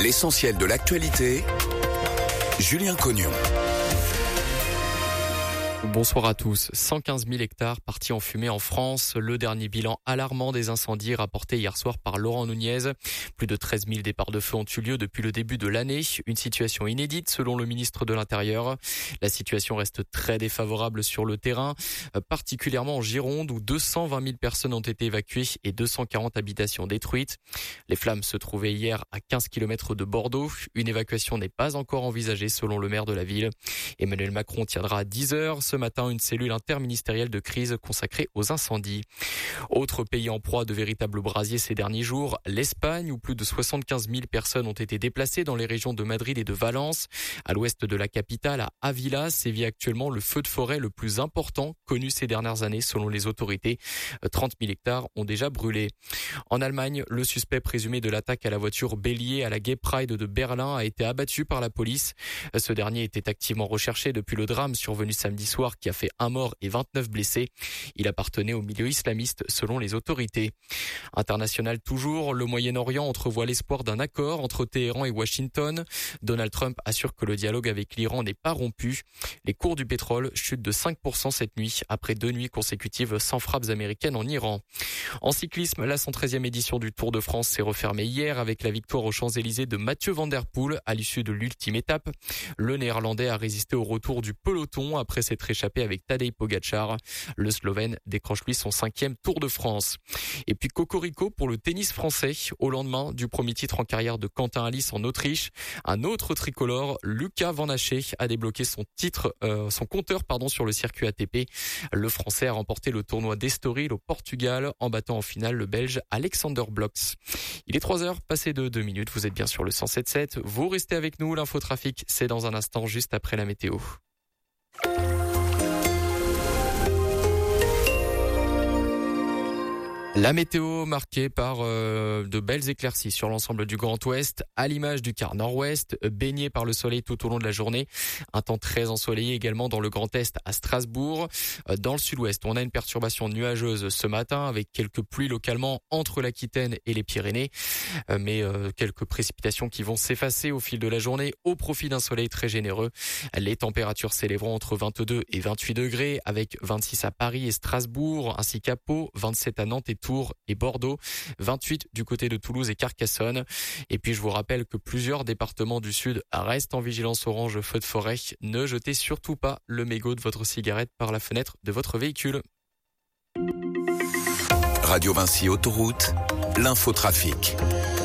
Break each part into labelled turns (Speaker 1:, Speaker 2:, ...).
Speaker 1: L'essentiel de l'actualité, Julien Cognon.
Speaker 2: Bonsoir à tous. 115 000 hectares partis en fumée en France. Le dernier bilan alarmant des incendies rapporté hier soir par Laurent Nunez. Plus de 13 000 départs de feu ont eu lieu depuis le début de l'année. Une situation inédite selon le ministre de l'Intérieur. La situation reste très défavorable sur le terrain, particulièrement en Gironde où 220 000 personnes ont été évacuées et 240 habitations détruites. Les flammes se trouvaient hier à 15 km de Bordeaux. Une évacuation n'est pas encore envisagée selon le maire de la ville. Emmanuel Macron tiendra à 10h ce matin une cellule interministérielle de crise consacrée aux incendies. Autre pays en proie de véritables brasiers ces derniers jours, l'Espagne où plus de 75 000 personnes ont été déplacées dans les régions de Madrid et de Valence. À l'ouest de la capitale, à Ávila, sévit actuellement le feu de forêt le plus important connu ces dernières années selon les autorités. 30 000 hectares ont déjà brûlé. En Allemagne, le suspect présumé de l'attaque à la voiture bélier à la Gay Pride de Berlin a été abattu par la police. Ce dernier était activement recherché depuis le drame survenu samedi soir qui a fait un mort et 29 blessés. Il appartenait au milieu islamiste selon les autorités. International toujours, le Moyen-Orient entrevoit l'espoir d'un accord entre Téhéran et Washington. Donald Trump assure que le dialogue avec l'Iran n'est pas rompu. Les cours du pétrole chutent de 5% cette nuit après 2 nuits consécutives sans frappes américaines en Iran. En cyclisme, la 113e édition du Tour de France s'est refermée hier avec la victoire aux Champs-Élysées de Mathieu Van Der Poel à l'issue de l'ultime étape. Le Néerlandais a résisté au retour du peloton après s'être échappé avec Tadej Pogačar. Le Slovène décroche lui son 5e Tour de France. Et puis cocorico pour le tennis français. Au lendemain du premier titre en carrière de Quentin Halys en Autriche, un autre tricolore, Lucas Van Haché, a débloqué son compteur sur le circuit ATP. Le Français a remporté le tournoi d'Estoril au Portugal en battant en finale le Belge Alexander Blocks. Il est 3h, passé de 2 minutes. Vous êtes bien sur le 107.7. Vous restez avec nous. L'infotrafic, c'est dans un instant, juste après la météo. La météo marquée par de belles éclaircies sur l'ensemble du Grand Ouest, à l'image du quart nord-ouest, baigné par le soleil tout au long de la journée. Un temps très ensoleillé également dans le Grand Est à Strasbourg. Dans le sud-ouest, on a une perturbation nuageuse ce matin avec quelques pluies localement entre l'Aquitaine et les Pyrénées. Mais quelques précipitations qui vont s'effacer au fil de la journée au profit d'un soleil très généreux. Les températures s'élèveront entre 22 et 28 degrés avec 26 à Paris et Strasbourg ainsi qu'à Pau, 27 à Nantes et Tours et Bordeaux, 28 du côté de Toulouse et Carcassonne. Et puis je vous rappelle que plusieurs départements du sud restent en vigilance orange feu de forêt. Ne jetez surtout pas le mégot de votre cigarette par la fenêtre de votre véhicule.
Speaker 1: Radio Vinci Autoroute, l'infotrafic.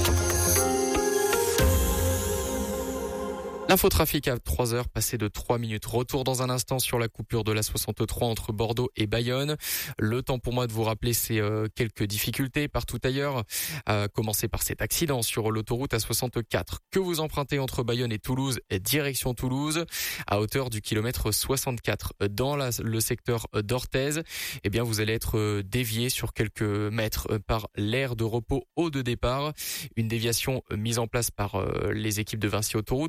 Speaker 2: L'infotrafic à 3h, passé de 3 minutes. Retour dans un instant sur la coupure de la 63 entre Bordeaux et Bayonne. Le temps pour moi de vous rappeler ces quelques difficultés partout ailleurs. Commencer par cet accident sur l'autoroute A64 que vous empruntez entre Bayonne et Toulouse, direction Toulouse, à hauteur du kilomètre 64 dans le secteur d'Orthez. Eh bien, vous allez être dévié sur quelques mètres par l'aire de repos haut de départ. Une déviation mise en place par les équipes de Vinci Autoroute